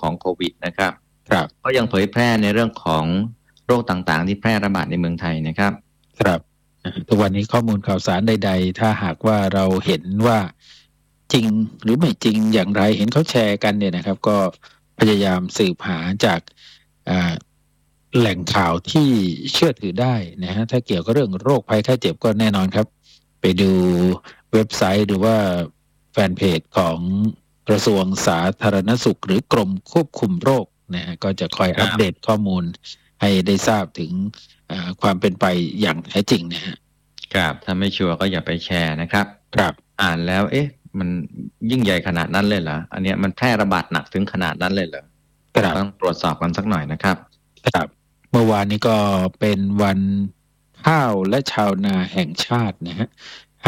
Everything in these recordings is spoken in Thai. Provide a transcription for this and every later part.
ของโควิดนะครับครับก็ยังเผยแพร่ในเรื่องของโรคต่างๆที่แพร่ระบาดในเมืองไทยนะครับครับทุกวันนี้ข้อมูลข่าวสารใดๆถ้าหากว่าเราเห็นว่าจริงหรือไม่จริงอย่างไรเห็นเขาแชร์กันเนี่ยนะครับก็พยายามสืบหาจากแหล่งข่าวที่เชื่อถือได้นะฮะถ้าเกี่ยวกับเรื่องโรคภัยไข้เจ็บก็แน่นอนครับไปดูเว็บไซต์หรือว่าแฟนเพจของกระทรวงสาธารณสุขหรือกรมควบคุมโรคนะฮะก็จะคอยอัปเดตข้อมูลให้ได้ทราบถึงความเป็นไปอย่างแท้จริงนะฮะครับถ้าไม่ชัวร์ก็อย่าไปแชร์นะครับครับอ่านแล้วมันยิ่งใหญ่ขนาดนั้นเลยเหรออันเนี้ยมันแพร่ระบาดหนักถึงขนาดนั้นเลยเหรอต้องตรวจสอบกันสักหน่อยนะครับครับเมื่อวานนี้ก็เป็นวันข้าวและชาวนาแห่งชาตินะฮะ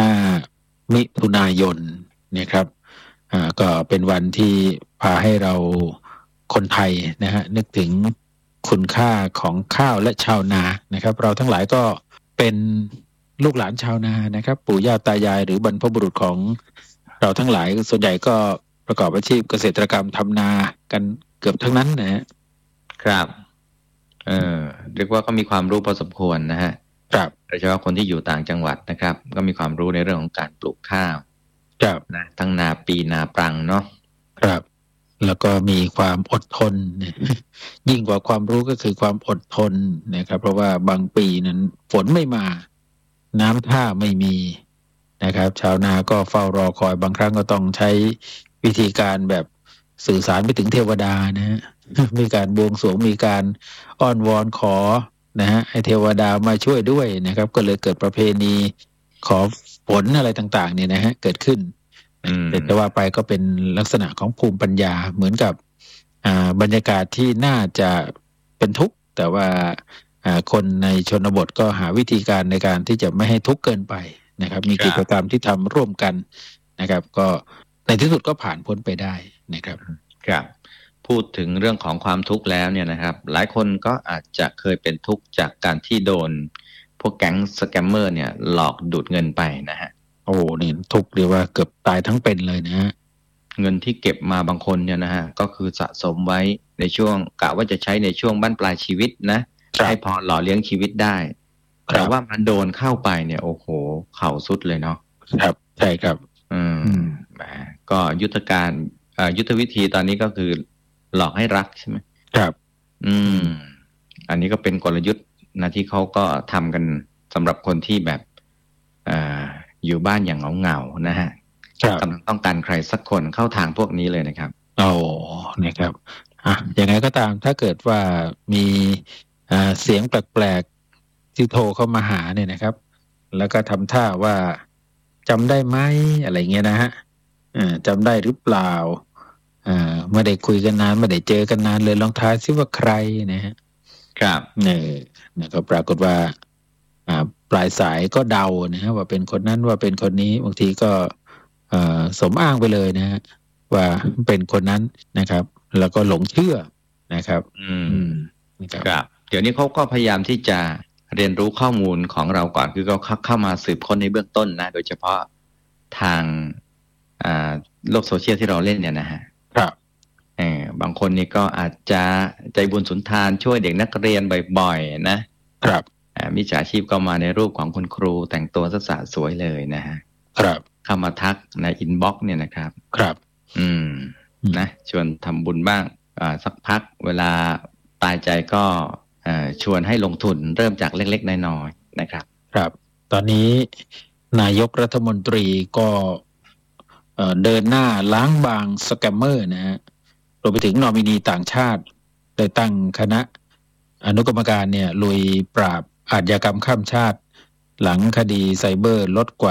5 มิถุนายนนะครับก็เป็นวันที่พาให้เราคนไทยนะฮะนึกถึงคุณค่าของข้าวและชาวนานะครับเราทั้งหลายก็เป็นลูกหลานชาวนานะครับปู่ย่าตายายหรือบรรพบุรุษของเราทั้งหลายส่วนใหญ่ก็ประกอบอาชีพเกษตรกรรมทำนากันเกือบทั้งนั้นนะฮะครับเรียกว่าก็มีความรู้พอสมควรนะฮะครับโดยเฉพาะคนที่อยู่ต่างจังหวัดนะครับก็มีความรู้ในเรื่องของการปลูกข้าวครับนะทั้งนาปีนาปรังเนาะครับแล้วก็มีความอดทนเนี่ยยิ่งกว่าความรู้ก็คือความอดทนนะครับเพราะว่าบางปีนั้นฝนไม่มาน้ำท่าไม่มีนะครับชาวนาก็เฝ้ารอคอยบางครั้งก็ต้องใช้วิธีการแบบสื่อสารไปถึงเทวดานะฮะมีการบวงสรวงมีการอ้อนวอนขอนะฮะให้เทวดามาช่วยด้วยนะครับก็เลยเกิดประเพณีขอฝนอะไรต่างๆเนี่ยนะฮะเกิดขึ้นแต่ว่าไปก็เป็นลักษณะของภูมิปัญญาเหมือนกับบรรยากาศที่น่าจะเป็นทุกข์แต่ว่าคนในชนบทก็หาวิธีการในการที่จะไม่ให้ทุกข์เกินไปนะครับมีกิจกรรมที่ทำร่วมกันนะครับก็ในที่สุดก็ผ่านพ้นไปได้นะครับครับพูดถึงเรื่องของความทุกข์แล้วเนี่ยนะครับหลายคนก็อาจจะเคยเป็นทุกข์จากการที่โดนพวกแก๊งสแกมเมอร์เนี่ยหลอกดูดเงินไปนะฮะโอ้นี่ทุกข์เรียกว่าเกือบตายทั้งเป็นเลยนะฮะเงินที่เก็บมาบางคนเนี่ยนะฮะก็คือสะสมไว้ในช่วงกะว่าจะใช้ในช่วงบั้นปลายชีวิตนะให้พอหล่อเลี้ยงชีวิตได้แต่ว่ามันโดนเข้าไปเนี่ยโอ้โหเข่าสุดเลยเนาะครับใช่ครับก็ยุทธวิธีตอนนี้ก็คือหลอกให้รักใช่ไหมครับอันนี้ก็เป็นกลยุทธ์นะที่เขาก็ทำกันสำหรับคนที่แบบอยู่บ้านอย่างเหงาๆนะฮะกำลังต้องการใครสักคนเข้าทางพวกนี้เลยนะครับนะครับยังไงก็ตามถ้าเกิดว่ามีเสียงแปลกๆที่โทรเข้ามาหาเนี่ยนะครับแล้วก็ทำท่าว่าจำได้ไหมอะไรเงี้ยนะฮะจำได้หรือเปล่าไม่ได้คุยกันนานไม่ได้เจอกันนานเลยลองทายซิว่าใครนะฮะครับเนี่ยก็ปรากฏว่าปลายสายก็เดานะฮะว่าเป็นคนนั้นว่าเป็นคนนี้บางทีก็สมอ้างไปเลยนะฮะว่าเป็นคนนั้นนะครับแล้วก็หลงเชื่อนะครับครับเดี๋ยวนี้เขาก็พยายามที่จะเรียนรู้ข้อมูลของเราก่อนคือเขาเข้ามาสืบค้นในเบื้องต้นนะโดยเฉพาะทางโลกโซเชียลที่เราเล่นเนี่ยนะฮะครับบางคนนี่ก็อาจจะใจบุญสุนทานช่วยเด็กนักเรียนบ่อยๆนะครับมิจฉาชีพก็มาในรูปของคุณครูแต่งตัวสะสวยเลยนะฮะครับเข้ามาทักในอินบ็อกซ์เนี่ยนะครับครับนะชวนทำบุญบ้างสักพักเวลาตายใจก็ชวนให้ลงทุนเริ่มจากเล็กๆน้อยๆนะครับครับตอนนี้นายกรัฐมนตรีก็เดินหน้าล้างบางสแกมเมอร์นะฮะรวมไปถึงนอมินีต่างชาติได้ตั้งคณะอนุกรรมการเนี่ยลุยปราบอาชญากรรมข้ามชาติหลังคดีไซเบอร์ลดกว่า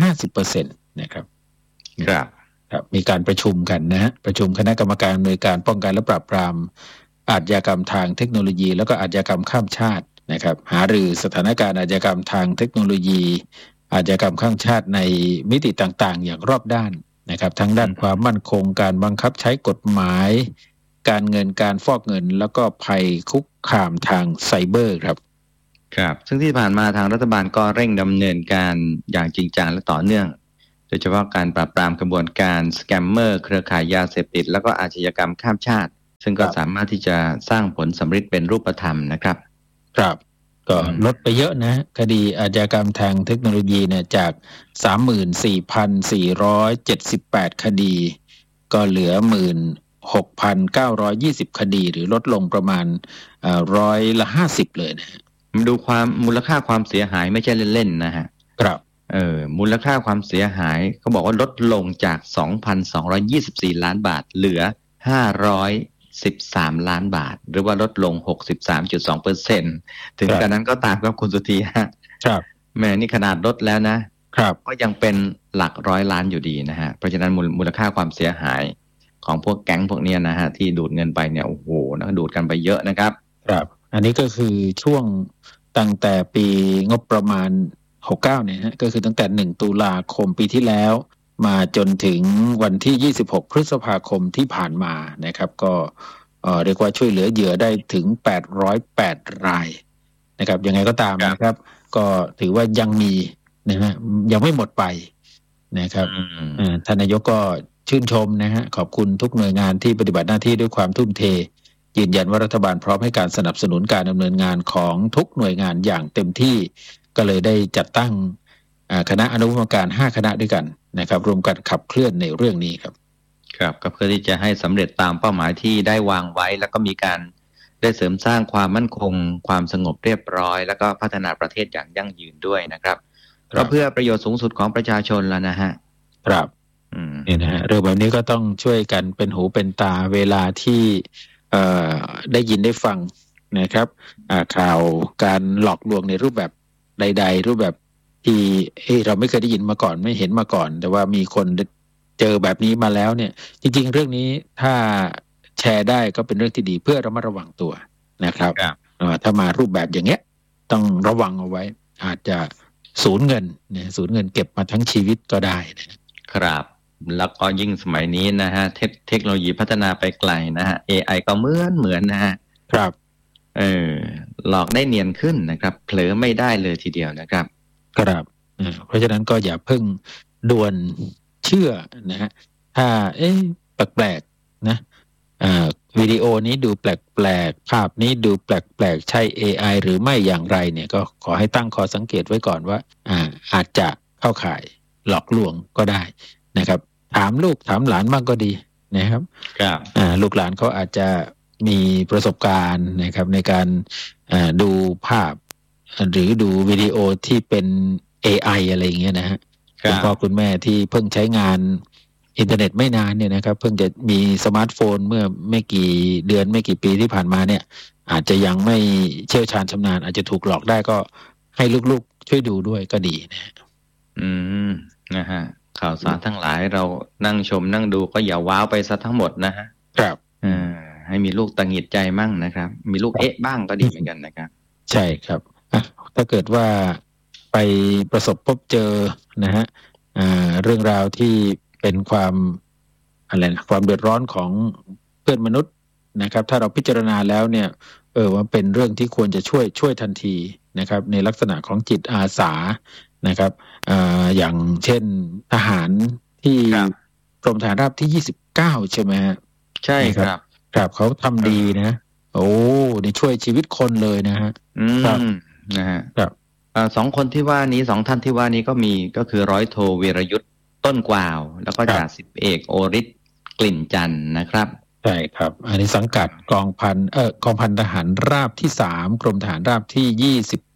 50% นะครับครับมีการประชุมกันนะฮะประชุมคณะกรรมการหน่วยการป้องกันและปราบปรามอาชญากรรมทางเทคโนโลยีแล้วก็อาชญากรรมข้ามชาตินะครับหารือสถานการณ์อาชญากรรมทางเทคโนโลยีอาชญากรรมข้ามชาติในมิติต่างๆอย่างรอบด้านนะครับทั้งด้านความมั่นคงการบังคับใช้กฎหมายการเงินการฟอกเงินแล้วก็ภัยคุกคามทางไซเบอร์ครับซึ่งที่ผ่านมาทางรัฐบาลก็เร่งดำเนินการอย่างจริงจังและต่อเนื่องโดยเฉพาะการปราบปรามกระบวนการสแกมเมอร์เครือข่ายยาเสพติดแล้วก็อาชญากรรมข้ามชาติซึ่งก็สามารถที่จะสร้างผลสำเร็จเป็นรูปธรรมนะครับครับก็ลดไปเยอะนะคดีอาชญากรรมทางเทคโนโลยีเนี่ยจาก 34,478 คดีก็เหลือ 16,920 คดีหรือลดลงประมาณ50%เลยนะดูความมูลค่าความเสียหายไม่ใช่เล่นๆนะฮะครับมูลค่าความเสียหายเขาบอกว่าลดลงจาก 2,224 ล้านบาทเหลือ513ล้านบาทหรือว่าลดลง 63.2% ถึงกระนั้นก็ตามครับคุณสุธีครับแม่นี่ขนาดลดแล้วนะครับก็ยังเป็นหลักร้อยล้านอยู่ดีนะฮะเพราะฉะนั้นมูลค่าความเสียหายของพวกแก๊งพวกนี้นะฮะที่ดูดเงินไปเนี่ยโอ้โหนะดูดกันไปเยอะนะครับครับอันนี้ก็คือช่วงตั้งแต่ปีงบประมาณ69เนี่ยฮะก็คือตั้งแต่1ตุลาคมปีที่แล้วมาจนถึงวันที่26พฤษภาคมที่ผ่านมานะครับก็เรียกว่าช่วยเหลือเหยื่อได้ถึง808รายนะครับยังไงก็ตามนะครับก็ถือว่ายังมีนะฮะยังไม่หมดไปนะครับท่านนายกก็ชื่นชมนะฮะขอบคุณทุกหน่วยงานที่ปฏิบัติหน้าที่ด้วยความทุ่มเทยืนยันว่ารัฐบาลพร้อมให้การสนับสนุนการดำเนินงานของทุกหน่วยงานอย่างเต็มที่ก็เลยได้จัดตั้งคณะอนุกรรมการ5คณะด้วยกันนะครับรวมกันขับเคลื่อนในเรื่องนี้ครับครับก็เพื่อที่จะให้สำเร็จตามเป้าหมายที่ได้วางไว้แล้วก็มีการได้เสริมสร้างความมั่นคงความสงบเรียบร้อยแล้วก็พัฒนาประเทศอย่างยั่งยืนด้วยนะครับก็เพื่อประโยชน์สูงสุดของประชาชนแล้วนะฮะครับเนี่ยนะฮะเรื่องแบบนี้ก็ต้องช่วยกันเป็นหูเป็นตาเวลาที่ได้ยินได้ฟังนะครับข่าวการหลอกลวงในรูปแบบใดๆรูปแบบที่เราไม่เคยได้ยินมาก่อนไม่เห็นมาก่อนแต่ว่ามีคนเจอแบบนี้มาแล้วเนี่ยจริงๆเรื่องนี้ถ้าแชร์ได้ก็เป็นเรื่องที่ดีเพื่อระมัดระวังตัวนะครับถ้ามารูปแบบอย่างเงี้ยต้องระวังเอาไว้อาจจะสูญเงินเนี่ยสูญเงินเก็บมาทั้งชีวิตก็ได้นะครับแล้วก็ยิ่งสมัยนี้นะฮะเทคโนโลยีพัฒนาไปไกลนะฮะ AI ก็เหมือนนะฮะครับหลอกได้เนียนขึ้นนะครับเผลอไม่ได้เลยทีเดียวนะครับครับเพราะฉะนั้นก็อย่าเพิ่งด่วนเชื่อนะฮะถ้าแปลกๆนะวิดีโอนี้ดูแปลกๆภาพนี้ดูแปลกๆใช่ AI หรือไม่อย่างไรเนี่ยก็ขอให้ตั้งข้อสังเกตไว้ก่อนว่าอาจจะเข้าข่ายหลอกลวงก็ได้นะครับถามลูกถามหลานบ้างก็ดีนะครับลูกหลานเขาอาจจะมีประสบการณ์นะครับในการดูภาพหรือดูวิดีโอที่เป็น AI อะไรอย่างเงี้ยนะฮะคุณพ่อคุณแม่ที่เพิ่งใช้งานอินเทอร์เน็ตไม่นานเนี่ยนะครับเพิ่งจะมีสมาร์ทโฟนเมื่อไม่กี่เดือนไม่กี่ปีที่ผ่านมาเนี่ยอาจจะยังไม่เชี่ยวชาญชำนาญอาจจะถูกหลอกได้ก็ให้ลูกๆช่วยดูด้วยก็ดีนะฮะข่าวสารทั้งหลายเรานั่งชมนั่งดูก็อย่าว้าวไปซะทั้งหมดนะฮะครับให้มีลูกตังหิดใจมั่งนะครับมีลูกบ้างก็ดีเหมือนกันนะครับใช่ครับถ้าเกิดว่าไปประสบพบเจอนะฮะเรื่องราวที่เป็นความความเดือดร้อนของเพื่อนมนุษย์นะครับถ้าเราพิจารณาแล้วเนี่ยว่าเป็นเรื่องที่ควรจะช่วยทันทีนะครับในลักษณะของจิตอาสานะครับอย่างเช่นทหารที่กรมฐานราบที่29ใช่ไหมฮะใช่ครับครับเขาทำดีนะโอ้นี่ช่วยชีวิตคนเลยนะฮะครับนะฮะครับ2 คนที่ว่านี้2 ท่านที่ว่านี้ก็คือร้อยโทวีรยุทธ์ต้นกวาวแล้วก็จ่าสิบเอกโอฤทธิ์กลิ่นจันทร์นะครับใช่ครับอันนี้สังกัดกองพันทหารราบที่3กรมทหารราบที่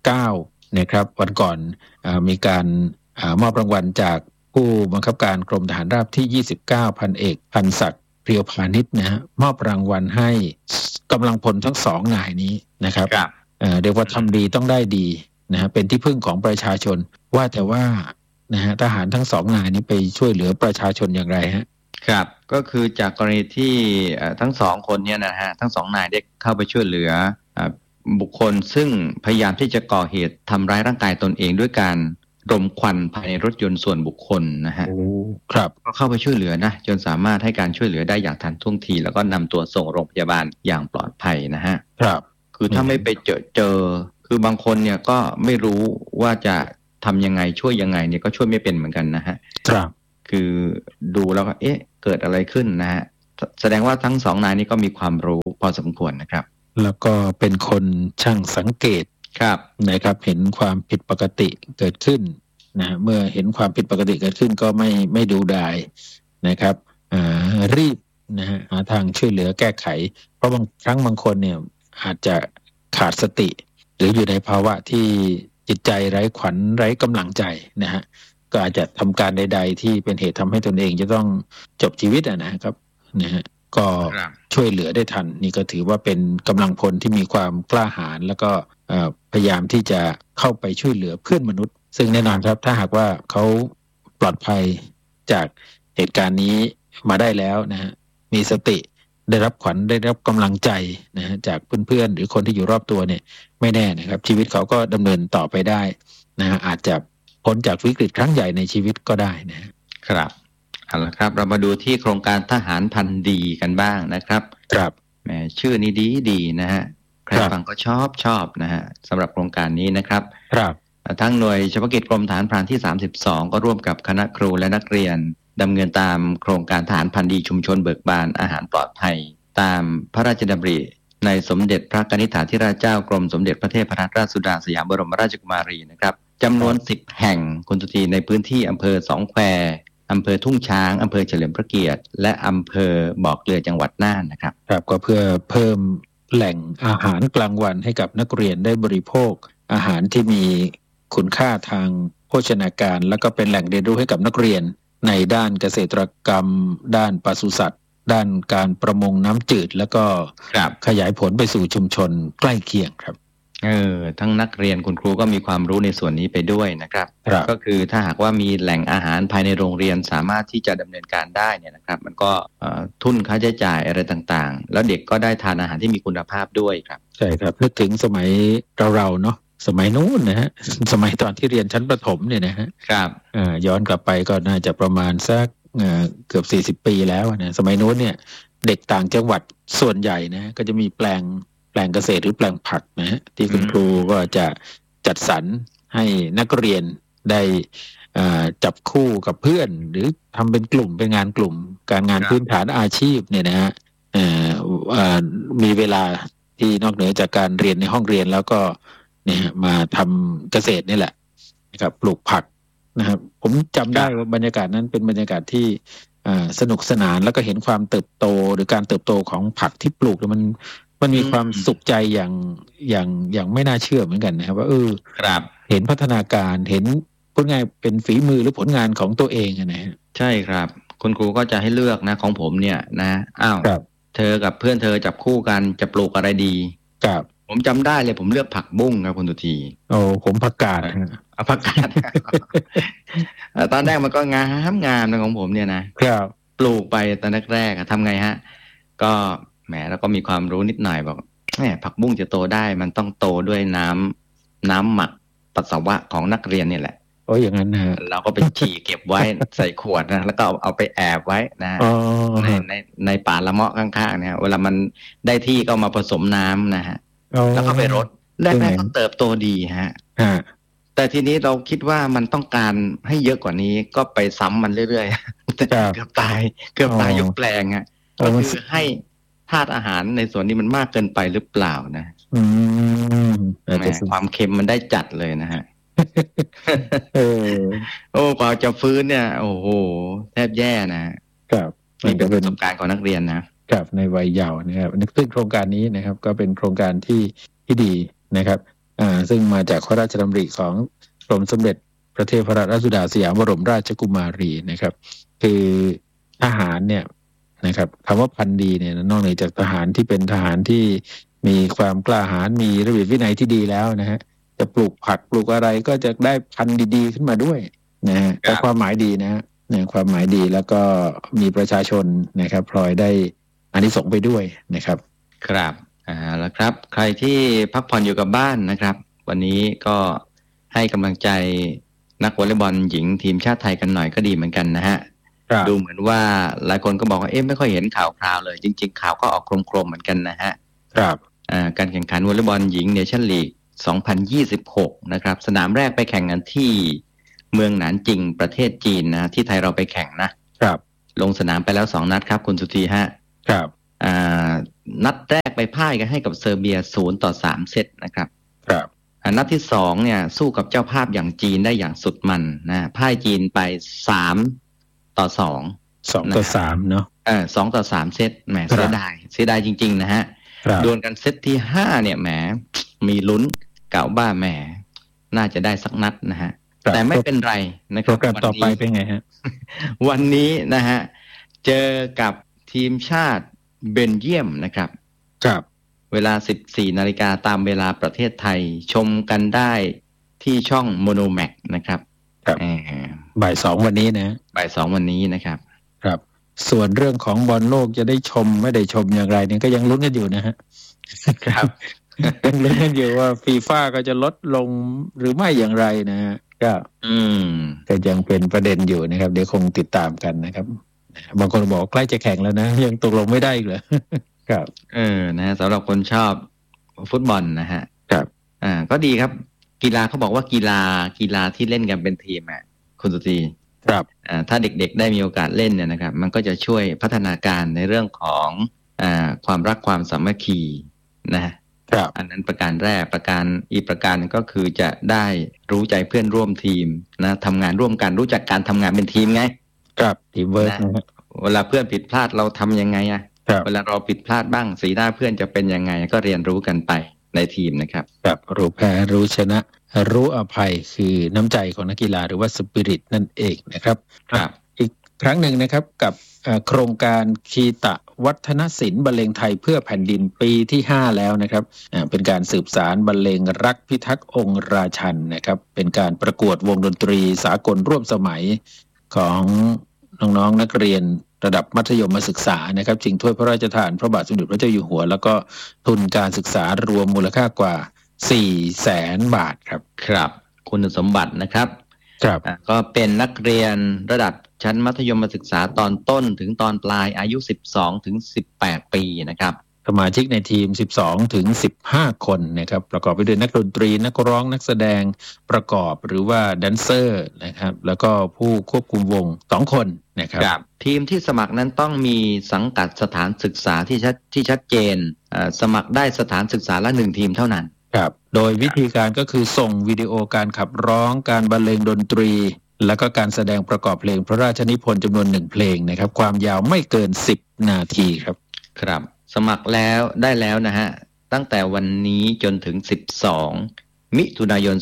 29นะครับวันก่อนมีการมอบรางวัลจากผู้บังคับการกรมทหารราบที่29พันเอกพันศักดิ์เพียวพาณิชย์นะฮะมอบรางวัลให้กำลังพลทั้ง2 นายนี้นะครับเรียกว่าทำดีต้องได้ดีนะฮะเป็นที่พึ่งของประชาชนว่าแต่ว่านะฮะทหารทั้ง2 นายนี้ไปช่วยเหลือประชาชนอย่างไรฮะครับก็คือจากกรณีที่ทั้ง2 คนเนี่ยนะฮะทั้ง2 นายได้เข้าไปช่วยเหลือบุคคลซึ่งพยายามที่จะก่อเหตุทำร้ายร่างกายตนเองด้วยการรมควันภายในรถยนต์ส่วนบุคคลนะฮะครับก็เข้าไปช่วยเหลือนะจนสามารถให้การช่วยเหลือได้อย่างทันท่วงทีแล้วก็นำตัวส่งโรงพยาบาลอย่างปลอดภัยนะฮะครับคือถ้าไม่ไปเจอคือบางคนเนี่ยก็ไม่รู้ว่าจะทำยังไงช่วยยังไงเนี่ยก็ช่วยไม่เป็นเหมือนกันนะฮะครับคือดูแล้วก็เกิดอะไรขึ้นนะฮะแสดงว่าทั้งสองนายนี้ก็มีความรู้พอสมควรนะครับแล้วก็เป็นคนช่างสังเกตครับนะครับเห็นความผิดปกติเกิดขึ้นนะเมื่อเห็นความผิดปกติเกิดขึ้นก็ไม่ดูดายนะครับรีบนะฮะหาทางช่วยเหลือแก้ไขเพราะบางครั้งบางคนเนี่ยอาจจะขาดสติหรืออยู่ในภาวะที่จิตใจไร้ขวัญไร้กำลังใจนะฮะก็อาจจะทำการใดๆที่เป็นเหตุทำให้ตนเองจะต้องจบชีวิตนะครับนะฮะก็ช่วยเหลือได้ทันนี่ก็ถือว่าเป็นกำลังพลที่มีความกล้าหาญแล้วก็พยายามที่จะเข้าไปช่วยเหลือเพื่อนมนุษย์ซึ่งแน่นอนครับถ้าหากว่าเขาปลอดภัยจากเหตุการณ์นี้มาได้แล้วนะฮะมีสติได้รับขวัญได้รับกำลังใจนะฮะจากเพื่อนๆหรือคนที่อยู่รอบตัวเนี่ยไม่แน่นะครับชีวิตเขาก็ดำเนินต่อไปได้นะฮะอาจจะพ้นจากวิกฤตครั้งใหญ่ในชีวิตก็ได้นะครับเอาละครับเรามาดูที่โครงการทหารพันธุ์ดีกันบ้างนะครับครับแหมชื่อนี้ดีนะฮะใครฟังก็ชอบนะฮะสำหรับโครงการนี้นะครับครับทั้งหน่วยเฉพาะกิจกรมทหารพรานที่32ก็ร่วมกับคณะครูและนักเรียนดำเนินตามโครงการทหารพันธุ์ดีชุมชนเบิกบานอาหารปลอดภัยตามพระราชดำริในสมเด็จพระกนิษฐาธิราชเจ้ากรมสมเด็จพระเทพรัตนราชสุดาสยามบรมราชกุมารีนะครับจำนวน10แห่งคุณตุทีในพื้นที่อำเภอสองแควอำเภอทุ่งช้างอำเภอเฉลิมพระเกียรติและอำเภอบ่อเกลือจังหวัดน่านนะครับครับก็เพื่อเพิ่มแหล่งอาหารกลางวันให้กับนักเรียนได้บริโภคอาหารที่มีคุณค่าทางโภชนาการแล้วก็เป็นแหล่งเรียนรู้ให้กับนักเรียนในด้านเกษตรกรรมด้านปศุสัตว์ด้านการประมงน้ำจืดแล้วก็ขยายผลไปสู่ชุมชนใกล้เคียงครับทั้งนักเรียนคุณครูก็มีความรู้ในส่วนนี้ไปด้วยนะครับก็คือถ้าหากว่ามีแหล่งอาหารภายในโรงเรียนสามารถที่จะดำเนินการได้เนี่ยนะครับมันก็ทุนค่าใช้จ่ายอะไรต่างๆแล้วเด็กก็ได้ทานอาหารที่มีคุณภาพด้วยครับใช่ครับนึกถึงสมัยเราเนาะสมัยนู้นนะฮะสมัยตอนที่เรียนชั้นประถมเนี่ยนะฮะครับย้อนกลับไปก็น่าจะประมาณสักเกือบ40 ปีแล้วนะสมัยนู้นเนี่ยเด็กต่างจังหวัดส่วนใหญ่นะก็จะมีแปลงเกษตรหรือแปลงผักนะฮะที่คุณครูก็จะจัดสรรให้นักเรียนได้จับคู่กับเพื่อนหรือทำเป็นกลุ่มเป็นงานกลุ่มการงานพื้นฐานอาชีพเนี่ยนะฮะมีเวลาที่นอกเหนือจากการเรียนในห้องเรียนแล้วก็เนี่ยมาทำเกษตรนี่แหละนะครับปลูกผักนะครับผมจำได้ว่าบรรยากาศนั้นเป็นบรรยากาศที่สนุกสนานแล้วก็เห็นความเติบโตหรือการเติบโตของผักที่ปลูกแล้วมันมีความสุขใจอย่างไม่น่าเชื่อเหมือนกันนะครับว่าครับเห็นพัฒนาการเห็นผลงานเป็นฝีมือหรือผลงานของตัวเองนะฮะใช่ครับคุณครูก็จะให้เลือกนะของผมเนี่ยนะเธอกับเพื่อนเธอจับคู่กันจะปลูกอะไรดีครับผมจำได้เลยผมเลือกผักบุ้งครับคุณตุทีผมผักกาดผักกาดตอนแรกมันก็งามนะของผมเนี่ยนะครับปลูกไปตอนแรกๆทำไงฮะก็แหมแล้วก็มีความรู้นิดหน่อยบอกแหมผักบุ้งจะโตได้มันต้องโตด้วยน้ำหมักปัสสาวะของนักเรียนนี่แหละอย่างนั้นนะเราก็ไปฉี่เก็บไว้ใส่ขวดนะแล้วก็เอาไปแอบไว้นะในป่าละเมาะข้างๆเนี่ยเวลามันได้ที่ก็มาผสมน้ำนะฮะแล้วก็ไปรดแรกๆก็เติบโตดีฮะแต่ทีนี้เราคิดว่ามันต้องการให้เยอะกว่านี้ก็ไปซ้ำมันเรื่อยๆเกือบตายยกแปลงก็คือให้ธาตุอาหารในส่วนนี้มันมากเกินไปหรือเปล่านะความเค็มมันได้จัดเลยนะฮะกว่าจะฟื้นเนี่ยโอ้โหแทบแย่นะครับนี่เป็นประสบการณ์ของนักเรียนนะครับในวัยเยาว์นะครับซึ่งโครงการนี้นะครับก็เป็นโครงการที่ดีนะครับซึ่งมาจากพระราชดำริของกรมสมเด็จพระเทพรัตนราชสุดาสยามบรมราชกุมารีนะครับคือทหารเนี่ยนะครับคำว่าพันธุ์ดีเนี่ยนอกเหนือจากทหารที่เป็นทหารที่มีความกล้าหาญมีระเบียบวินัยที่ดีแล้วนะฮะจะปลูกผักปลูกอะไรก็จะได้พันธุ์ดีๆขึ้นมาด้วยนะฮะแต่ความหมายดีนะความหมายดีแล้วก็มีประชาชนนะครับพลอยได้อานิสงส์ไปด้วยนะครับครับแล้วครับใครที่พักผ่อนอยู่กับบ้านนะครับวันนี้ก็ให้กำลังใจนักวอลเลย์บอลหญิงทีมชาติไทยกันหน่อยก็ดีเหมือนกันนะฮะดูเหมือนว่าหลายคนก็บอกว่าไม่ค่อยเห็นข่าวเลยจริงๆข่าวก็ออกโครมๆเหมือนกันนะฮะครับการแข่งขันวอลเลย์บอลหญิงเนชั่นลีก2026นะครับสนามแรกไปแข่งกันที่เมืองหนานจิงประเทศจีนนะที่ไทยเราไปแข่งนะครับลงสนามไปแล้ว2 นัดครับคุณสุธีฮะครับนัดแรกไปพ่ายกันให้กับเซอร์เบีย0-3เซตนะครับครับนัดที่2เนี่ยสู้กับเจ้าภาพอย่างจีนได้อย่างสุดมันนะพ่ายจีนไป2-3เนาะ2-3เซตแหมเสียดายจริงๆนะฮะดวลกันเซตที่5เนี่ยแหมมีลุ้นเก่าบ้าแหมน่าจะได้สักนัดนะฮะแต่ไม่เป็นไรนะครับโปรแกรมต่อไปเป็นไงฮะวันนี้นะฮะเจอกับทีมชาติเบลเยียมนะครับครับเวลา 14 นาฬิกาตามเวลาประเทศไทยชมกันได้ที่ช่องโมโนแม็กนะครับบ่าย 2วันนี้นะบ่าย 2วันนี้นะครับครับส่วนเรื่องของบอลโลกจะได้ชมไม่ได้ชมอย่างไรเนี่ยก็ยังลุ้นกันอยู่นะฮะครับยังลุ้นกันอยู่ว่าฟีฟ่าก็จะลดลงหรือไม่อย่างไรนะฮะก็ยังเป็นประเด็นอยู่นะครับเดี๋ยวคงติดตามกันนะครับบางคนบอกใกล้จะแข่งแล้วนะยังตกลงไม่ได้อีกเหรอครับนะฮะสำหรับคนชอบฟุตบอลนะฮะครับก็ดีครับกีฬาเขาบอกว่ากีฬาที่เล่นกันเป็นทีมคุณสุธีครับถ้าเด็กๆได้มีโอกาสเล่นเนี่ยนะครับมันก็จะช่วยพัฒนาการในเรื่องของความรักความสามัคคีนะครับอันนั้นประการแรกอีกประการก็คือจะได้รู้ใจเพื่อนร่วมทีมนะทำงานร่วมกันรู้จักการทำงานเป็นทีมไงครับทีมเวิร์คนะเวลาเพื่อนผิดพลาดเราทำยังไงเวลาเราผิดพลาดบ้างสีหน้าเพื่อนจะเป็นยังไงก็เรียนรู้กันไปในทีมนะครับครับรู้แพ้รู้ชนะรู้อภัยคือน้ำใจของนักกีฬาหรือว่าสปิริตนั่นเองนะครับอีกครั้งหนึ่งนะครับกับโครงการคีตะวัฒนศิลป์บรรเลงไทยเพื่อแผ่นดินปีที่5แล้วนะครับเป็นการสืบสานบรรเลงรักพิทักษ์องค์ราชันนะครับเป็นการประกวดวงดนตรีสากลร่วมสมัยของน้องๆนักเรียนระดับมัธยมศึกษานะครับชิงถ้วยพระราชทานพระบาทสมเด็จพระเจ้าอยู่หัวแล้วก็ทุนการศึกษารวมมูลค่ากว่า 400,000 บาทครับครับคุณสมบัตินะครับครับก็เป็นนักเรียนระดับชั้นมัธยมศึกษาตอนต้นถึงตอนปลายอายุ12 ถึง 18 ปีนะครับสมาชิกในทีม12 ถึง 15 คนนะครับประกอบไปด้วยนักดนตรีนักร้องนักแสดงประกอบหรือว่าแดนเซอร์นะครับแล้วก็ผู้ควบคุมวง2 คนนะครับทีมที่สมัครนั้นต้องมีสังกัดสถานศึกษาที่ชัดเจนสมัครได้สถานศึกษาละ1ทีมเท่านั้นครับโดยวิธีการก็คือส่งวิดีโอการขับร้องการบรรเลงดนตรีแล้วก็การแสดงประกอบเพลงพระราชนิพนธ์จำนวน1เพลงนะครับความยาวไม่เกิน10 นาทีครับครับสมัครแล้วได้แล้วนะฮะตั้งแต่วันนี้จนถึง12 มิถุนายน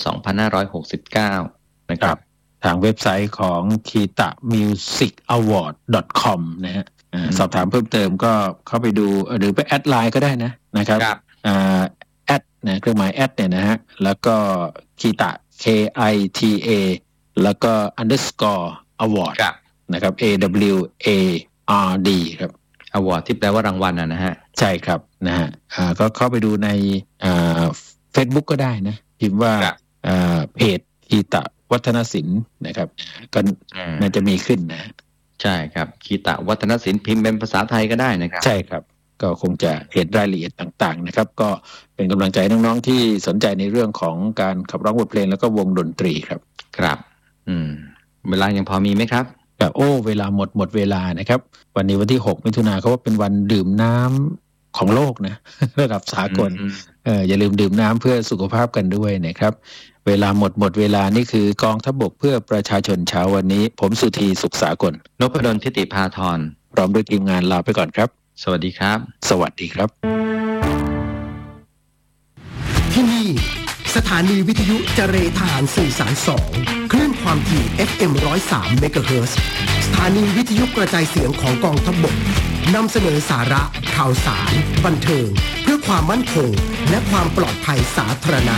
2569นะครับทางเว็บไซต์ของ kitamusicaward.com นะฮะสอบถามเพิ่มเติมก็เข้าไปดูหรือไปแอดไลน์ก็ได้นะครับแอดนะเครื่องหมายแอดเนี่ยนะฮะแล้วก็คีตะ KITA แล้วก็ underscore award นะครับ AWARD ครับ award ที่แปลว่ารางวัลนะฮะใช่ครับนะฮะก็เข้าไปดูในFacebook ก็ได้นะพิมพ์ว่าเพจคีตะวัฒนศิลป์นะครับก็น่าจะมีขึ้นนะใช่ครับคีตะวัฒนศิลป์พิมพ์เป็นภาษาไทยก็ได้นะครับใช่ครับก็คงจะเห็นรายละเอียดต่างๆนะครับก็เป็นกำลังใจน้องๆที่สนใจในเรื่องของการขับร้องบทเพลงแล้วก็วงดนตรีครับครับเวลายังพอมีไหมครับเวลาหมดเวลานะครับวันนี้วันที่6 มิถุนายนเขาว่าเป็นวันดื่มน้ำของโลกนะระดับสากลอย่าลืมดื่มน้ำเพื่อสุขภาพกันด้วยนะครับเวลาหมดเวลานี่คือกองทัพบกเพื่อประชาชนเช้าวันนี้ผมสุธีสุขสากลนพดลทิติภาธรพร้อมด้วยทีมงานลาไปก่อนครับสวัสดีครับสวัสดีครับที่นี่สถานีวิทยุเจเรทหารสื่อสาร2คลื่นความถี่ FM 103 เมกะเฮิรตซ์สถานีวิทยุกระจายเสียงของกองทัพบกนำเสนอสาระข่าวสารบันเทิงเพื่อความมั่นคงและความปลอดภัยสาธารณะ